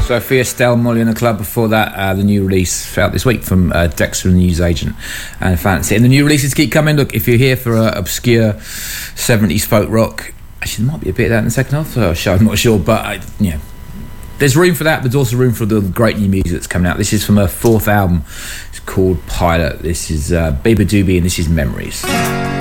Sophia Stell, Molly in the Club. Before that, the new release out this week from Dexter and Newsagent and Fancy. And the new releases keep coming. Look, if you're here for obscure 70s folk rock, actually there might be a bit of that in the second half of the show, I'm not sure, but there's room for that. There's also room for the great new music that's coming out. This is from her fourth album. It's called Pilot. This is Beba Doobie, and this is Memories.